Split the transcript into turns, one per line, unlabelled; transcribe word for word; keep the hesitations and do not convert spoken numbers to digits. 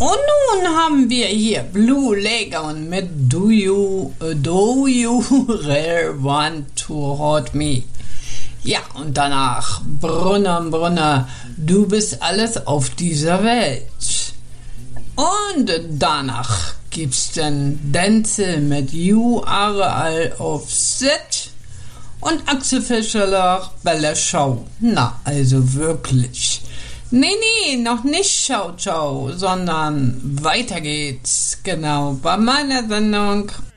Und nun haben wir hier Blue Lagoon mit Do You, Do You Really Want to Hold Me? Ja, und danach Brunner, Brunner, du bist alles auf dieser Welt. Und danach gibt's dann Denzel mit You Are All of Set und Axel Fischer Bella Show. Na, also wirklich. Nee, nee, noch nicht Ciao, ciao, sondern weiter geht's, genau, bei meiner Sendung